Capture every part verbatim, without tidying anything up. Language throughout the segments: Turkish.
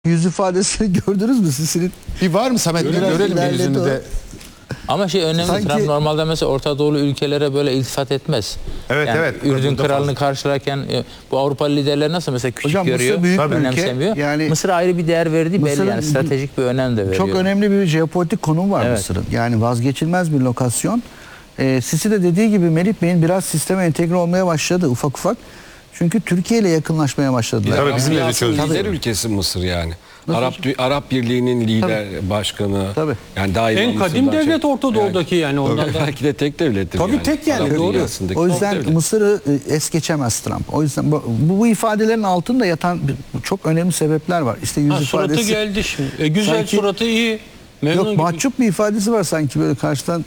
Yüz ifadesini gördünüz mü Sisi'nin? Bir var mı Samet? Bir Biraz görelim bir ilerledi yüzünü o. de. Ama şey önemli, Sanki- Trump normalde mesela Orta Doğulu ülkelere böyle iltifat etmez. Evet, yani evet. Ürdün Burada kralını fazla. karşılarken e, bu Avrupalı liderler nasıl mesela küçük Hocam, Mısır görüyor, büyük bir ülke. önemsemiyor. Yani- Mısır ayrı bir değer verdiği belli, Mısır'ın yani stratejik bir önem de veriyor. Çok önemli bir jeopolitik konum var Evet. Mısır'ın. Yani vazgeçilmez bir lokasyon. Ee, Sisi de dediği gibi Melih Bey'in biraz sisteme entegre olmaya başladı ufak ufak. Çünkü Türkiye ile yakınlaşmaya başladılar. Tabii bizim de Dünyasının çözdük. lider ülkesi Mısır yani. Arap Arap Birliği'nin lider başkanı. Tabii. Yani daima En kadim Mısır'dan devlet çok- Orta Doğu'daki yani ondan da. Belki de tek devlettir. Tabii yani. tek yani, Arap doğru. dünyasındaki O tek yüzden devlet. Mısır'ı e, es geçemez Trump. O yüzden bu, bu ifadelerin altında yatan bir- çok önemli sebepler var. İşte yüz Ha, suratı ifadesi. geldi şimdi. E, güzel Sanki- suratı iyi. Memnun Yok, gibi. mahcup bir ifadesi var sanki böyle karşıdan.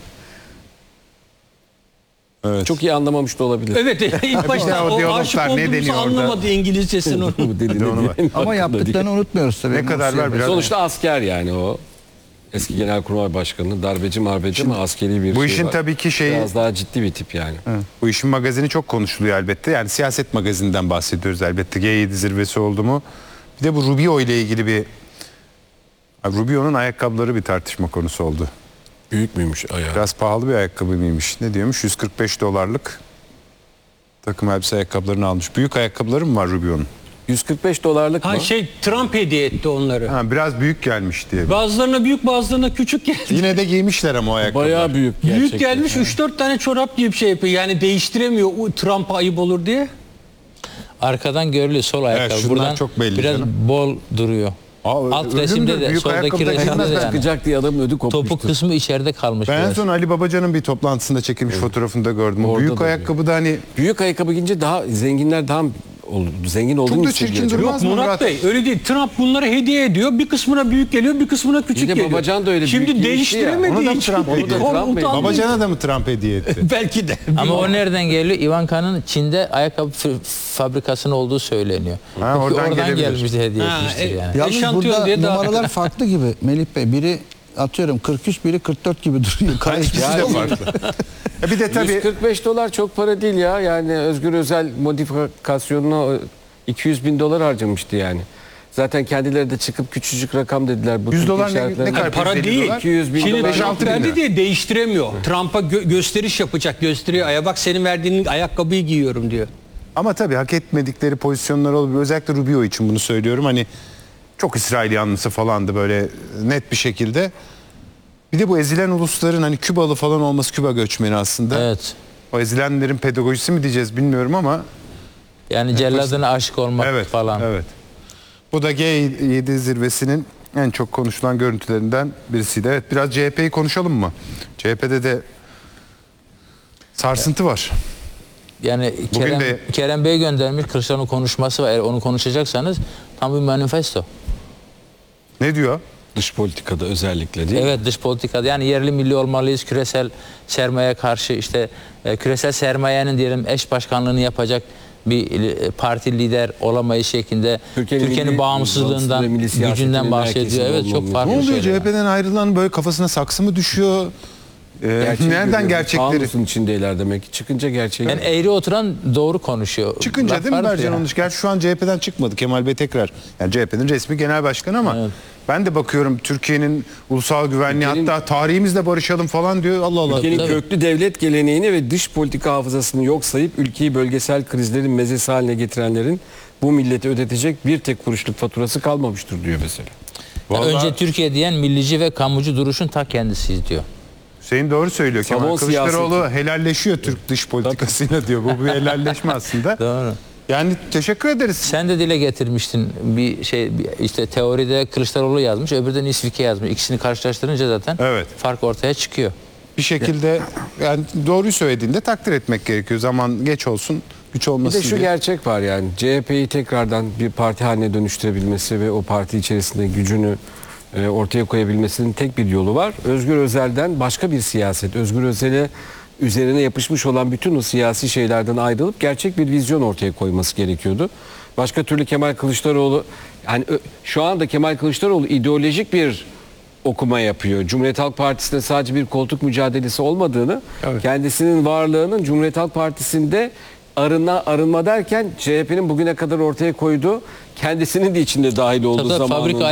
Evet. Çok iyi anlamamış da olabilir. Evet ilk başta o o, diyaloglar aşık ne olduğumuzu deniyor orada? anlamadı İngilizcesini. Bu dedi de onu ne var. diye Ama hakkında yaptıklarını değil. unutmuyoruz tabii. Ne kadar var biraz? Sonuçta asker yani o. Eski Genelkurmay Başkanı, darbeci marbeci ama askeri bir bu şey işin var. tabii ki şeyi- Biraz daha ciddi bir tip yani. Bu işin magazini çok konuşuluyor elbette. Yani siyaset magazininden bahsediyoruz elbette. G yedi zirvesi oldu mu? Bir de bu Rubio ile ilgili bir... Abi Rubio'nun ayakkabıları bir tartışma konusu oldu. Büyük müymüş ayağı? Biraz pahalı bir ayakkabı mıymış? Ne diyormuş? yüz kırk beş dolarlık takım elbise ayakkabılarını almış. Büyük ayakkabıları mı var Rubio'nun? yüz kırk beş dolarlık Ha mı? şey Trump hediye etti onları. Ha, biraz büyük gelmiş diye. Bazılarına büyük bazılarına küçük geldi. Yine de giymişler ama o ayakkabılar. Bayağı büyük gerçekten. Büyük gelmiş üç dört tane çorap giyip şey yapıyor. Yani değiştiremiyor o Trump'a ayıp olur diye. Arkadan görülüyor sol ayakkabı. şunlar Buradan çok belli biraz canım. bol duruyor. Aa, Alt ölümdür. resimde de Büyük soldaki ayakkabı da resimde giyilmez, de ben yani. Sıkacak diye adamın ödü kopmuştu. Topuk kısmı içeride kalmış. Ben en biraz. son Ali Babacan'ın bir toplantısında çekilmiş fotoğrafını da gördüm. O Orada büyük da ayakkabı da hani Büyük ayakkabı giyince daha zenginler daha ol- zengin olduğunu da hissediyor çirkin acaba. durmaz Yok mı Murat Murat? Bey öyle değil. Trump bunları hediye ediyor. Bir kısmına büyük geliyor, bir kısmına küçük Bir de geliyor. Babacan da öyle Şimdi büyük giymişti ya. değiştiremediği Onu da mı için. Trump hediye etti? Onu Trump utandı. Babacan'a da mı Trump hediye etti? Belki de. Ama o nereden geliyor? Ivanka'nın Çin'de ayakkabı f- fabrikasının olduğu söyleniyor. Ha, Çünkü oradan oradan gelebilir. gelmişti, hediye Ha, etmiştir e- yani. Yalnız Eşantiyon burada diye daha- numaralar farklı gibi Melih Bey. Biri atıyorum kırk üç, biri kırk dört gibi duruyor. İkisi de farklı. E bir de tabii yüz kırk beş dolar çok para değil ya. Yani Özgür Özel modifikasyonuna iki yüz bin dolar harcamıştı yani. Zaten kendileri de çıkıp küçücük rakam dediler. Bu yüz Türk dolar ne, işaretlerine. ne kadar? para yüz elli değil. dolar? iki yüz bin Şimdi dolar. beş altı Trump bin verdi lira. diye değiştiremiyor. Trump'a gö- gösteriş yapacak. Gösteriyor. Aya bak senin verdiğin ayakkabıyı giyiyorum diyor. Ama tabii hak etmedikleri pozisyonlar olabilir. Özellikle Rubio için bunu söylüyorum. Hani çok İsrail yanlısı falandı böyle net bir şekilde. Bir de bu ezilen ulusların hani Kübalı falan olması, Küba göçmeni aslında. Evet. O ezilenlerin pedagojisi mi diyeceğiz bilmiyorum ama Yani celladına aşık olmak evet falan. Evet. Bu da G yedi zirvesinin en çok konuşulan görüntülerinden birisiydi. Evet, biraz C H P'yi konuşalım mı? C H P'de de sarsıntı var. Yani Bugün Kerem, de- Kerem Bey göndermiş Kılıçdaroğlu'nun konuşması var. Eğer onu konuşacaksanız tam bir manifesto. Ne diyor? Dış politikada özellikle değil mi? Evet, dış politikada yani yerli milli olmalıyız, küresel sermaye karşı işte e, küresel sermayenin diyelim eş başkanlığını yapacak bir e, parti lider olamayız şeklinde Türkiye'nin Türkiye'nin milli- bağımsızlığından, bağımsız ve milli siyasetinin gücünden bahsediyor. merkezinde Evet, çok olmamız. farklı Ne oluyor? şeyler. C H P'den ayrılan böyle kafasına saksı mı düşüyor? Ee, Gerçeği nereden görüyoruz. gerçekleri? Kamusun içindeyler demek ki. Çıkınca gerçeği. Yani eğri oturan doğru konuşuyor. Çıkınca Laf değil mi vardır Bercan ya. Onur? Gerçi şu an C H P'den çıkmadı Kemal Bey tekrar. Yani C H P'nin resmi genel başkanı ama Evet. ben de bakıyorum Türkiye'nin ulusal güvenliği Ülkenin- hatta tarihimizle barışalım falan diyor. Allah Allah. Ülkenin Tabii. köklü devlet geleneğini ve dış politika hafızasını yok sayıp ülkeyi bölgesel krizlerin mezesi haline getirenlerin bu milleti ödetecek bir tek kuruşluk faturası kalmamıştır diyor mesela. Yani Vallahi- önce Türkiye diyen millici ve kamucu duruşun ta kendisiyiz diyor. Hüseyin doğru söylüyor. Kemal Salon Kılıçdaroğlu siyaseti. helalleşiyor Türk dış politikasıyla diyor. Bu bir helalleşme aslında. Doğru. Yani teşekkür ederiz. Sen de dile getirmiştin bir şey bir- işte teoride Kılıçdaroğlu yazmış, öbürü de Nisvike yazmış. İkisini karşılaştırınca zaten Evet. fark ortaya çıkıyor. Bir şekilde yani doğruyu söylediğinde takdir etmek gerekiyor. Zaman geç olsun, güç Bir olmasın de şu diye. gerçek var yani C H P'yi tekrardan bir parti haline dönüştürebilmesi ve o parti içerisinde gücünü e, ortaya koyabilmesinin tek bir yolu var. Özgür Özel'den başka bir siyaset, Özgür Özel'e üzerine yapışmış olan bütün o siyasi şeylerden ayrılıp gerçek bir vizyon ortaya koyması gerekiyordu. Başka türlü Kemal Kılıçdaroğlu yani ö- şu anda Kemal Kılıçdaroğlu ideolojik bir okuma yapıyor. Cumhuriyet Halk Partisi'nde sadece bir koltuk mücadelesi olmadığını, Evet. kendisinin varlığının Cumhuriyet Halk Partisi'nde arınma, arınma derken C H P'nin bugüne kadar ortaya koyduğu kendisinin de içinde dahil olduğu Tabii, zamanında fabrika